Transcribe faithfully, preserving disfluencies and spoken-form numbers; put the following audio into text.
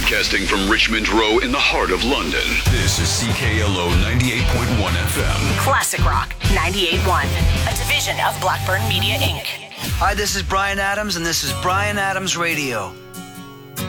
Broadcasting from Richmond Row in the heart of London. This is C K L O ninety-eight point one F M. Classic Rock ninety-eight point one, a division of Blackburn Media, Incorporated. Hi, this is Bryan Adams, and this is Bryan Adams Radio.